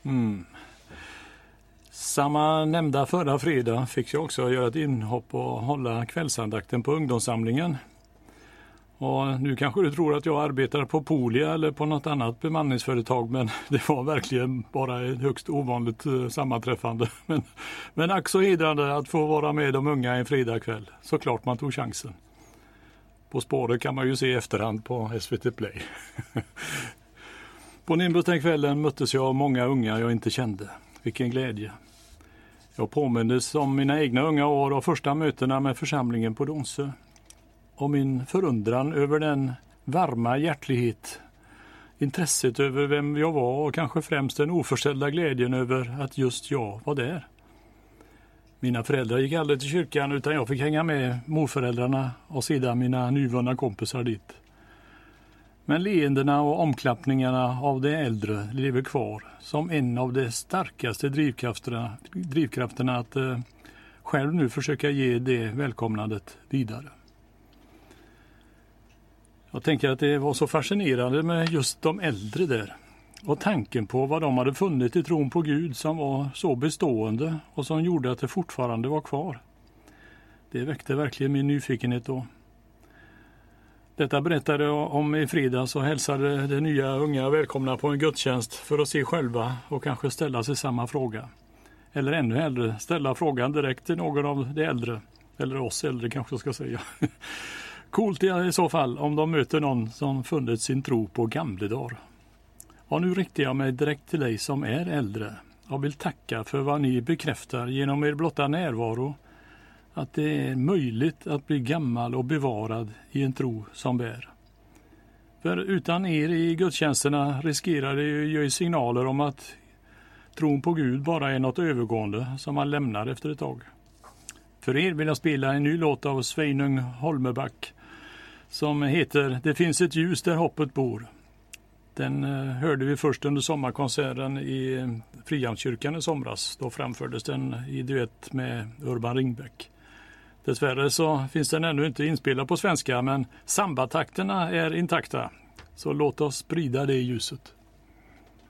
Samma nämnda förra fredag fick jag också göra ett inhopp och hålla kvällsandakten på ungdomssamlingen. Och nu kanske du tror att jag arbetar på Polia eller på något annat bemanningsföretag, men det var verkligen bara ett högst ovanligt sammanträffande. Men ack så hedrande att få vara med de unga en fredagkväll. Såklart man tog chansen. På spåret kan man ju se i efterhand på SVT Play. På Nimbus den kvällen möttes jag av många unga jag inte kände. Vilken glädje. Jag påmindes om mina egna unga år och första mötena med församlingen på Donsö. Och min förundran över den varma hjärtlighet, intresset över vem jag var och kanske främst den oförställda glädjen över att just jag var där. Mina föräldrar gick aldrig till kyrkan utan jag fick hänga med morföräldrarna och sedan mina nyvunna kompisar dit. Men leendena och omklappningarna av de äldre lever kvar som en av de starkaste drivkrafterna att själv nu försöka ge det välkomnandet vidare. Jag tänker att det var så fascinerande med just de äldre där och tanken på vad de hade funnit i tron på Gud som var så bestående och som gjorde att det fortfarande var kvar. Det väckte verkligen min nyfikenhet då. Detta berättade jag om i fredags och hälsade de nya unga välkomna på en gudstjänst för att se själva och kanske ställa sig samma fråga. Eller ännu hellre ställa frågan direkt till någon av de äldre, eller oss äldre kanske jag ska säga. Coolt i så fall om de möter någon som funnit sin tro på gamla dagar. Och nu riktar jag mig direkt till dig som är äldre och vill tacka för vad ni bekräftar genom er blotta närvaro. Att det är möjligt att bli gammal och bevarad i en tro som bär. För utan er i gudstjänsterna riskerar det ju signaler om att tron på Gud bara är något övergående som man lämnar efter ett tag. För er vill jag spela en ny låt av Sveinung Holmeback som heter Det finns ett ljus där hoppet bor. Den hörde vi först under sommarkonserten i Frihamnskyrkan i somras. Då framfördes den i duett med Urban Ringbäck. Dessvärre så finns den ännu inte inspelad på svenska, men sambatakterna är intakta. Så låt oss sprida det ljuset.